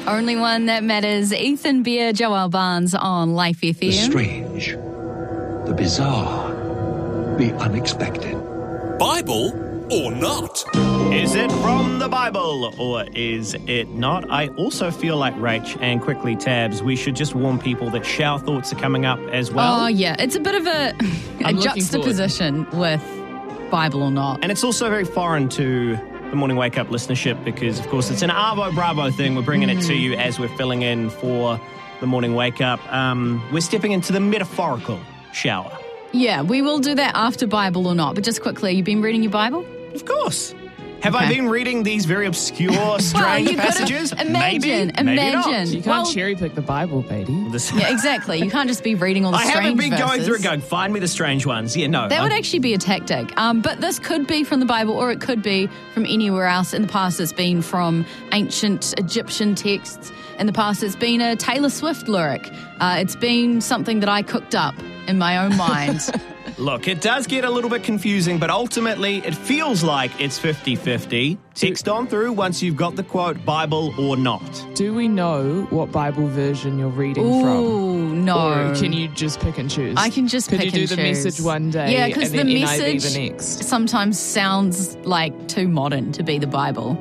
Only one that matters. Ethan Beer, Joel Barnes on Life FM. The strange, the bizarre, the unexpected. Bible or not? Is it from the Bible or is it not? I also feel like, Rach, and quickly Tabs, we should just warn people that shower thoughts are coming up as well. Oh, yeah. It's a bit of a juxtaposition with Bible or not. And it's also very foreign to the Morning Wake Up listenership because, of course, it's an Arvo Bravo thing. We're bringing it to you as we're filling in for the Morning Wake Up. We're stepping into the metaphorical shower. Yeah, we will do that after Bible or not. But just quickly, you've been reading your Bible? Of course. Have I been reading these very obscure, strange passages? Imagine. Maybe not. You can't cherry pick the Bible, Beatty. Yeah, exactly. You can't just be reading all the strange verses. I haven't been going through it going, find me the strange ones. Yeah, no. That would actually be a tactic. But this could be from the Bible or it could be from anywhere else. In the past, it's been from ancient Egyptian texts. In the past, it's been a Taylor Swift lyric. It's been something that I cooked up in my own mind. Look, it does get a little bit confusing, but ultimately it feels like it's 50-50. Text on through once you've got the quote, Bible or not. Do we know what Bible version you're reading from? Ooh, no. Or can you just pick and choose? I can just pick and choose. Could you do the message one day and then the NIV message the next? sometimes sounds like too modern to be the Bible.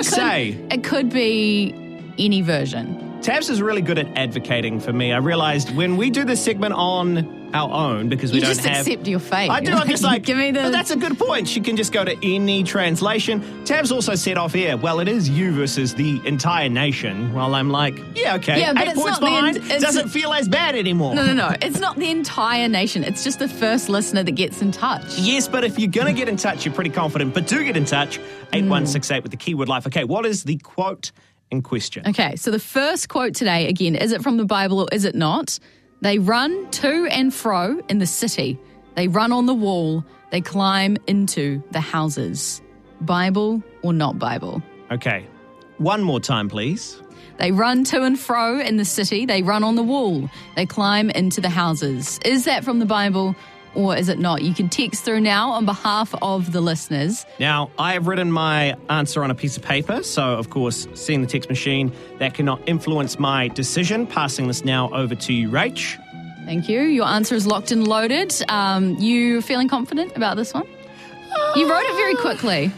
It could be any version. Tabs is really good at advocating for me. I realized when we do this segment on our own, because we don't have... You just accept your fate. I do. I'm just like, give me the... Oh, that's a good point. She can just go to any translation. Tabs also said off air, well, it is you versus the entire nation. Well, I'm like, yeah, okay. Yeah, but 8 points behind doesn't feel as bad anymore. No. It's not the entire nation. It's just the first listener that gets in touch. Yes, but if you're going to get in touch, you're pretty confident. But do get in touch. 8168 with the keyword life. Okay, what is the quote in question? Okay, so the first quote today, again, is it from the Bible or is it not? They run to and fro in the city. They run on the wall. They climb into the houses. Bible or not Bible? Okay, one more time, please. They run to and fro in the city. They run on the wall. They climb into the houses. Is that from the Bible or is it not? You can text through now on behalf of the listeners. Now, I have written my answer on a piece of paper, so, of course, seeing the text machine, that cannot influence my decision. Passing this now over to you, Rach. Thank you. Your answer is locked and loaded. You feeling confident about this one? You wrote it very quickly.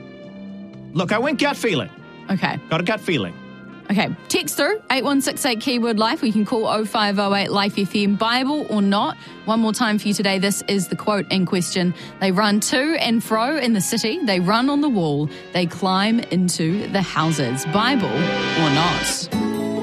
Look, I went gut feeling. Okay. Got a gut feeling. Okay, text through 8168 keyword life. We can call 0508 Life FM. Bible or not? One more time for you today. This is the quote in question. They run to and fro in the city. They run on the wall. They climb into the houses. Bible or not?